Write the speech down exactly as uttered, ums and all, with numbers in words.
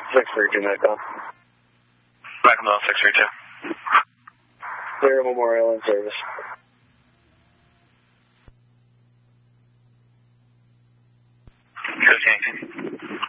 six three two, Nightbound. Blackwell, six three two. Clear Memorial in service. Coast Yankton.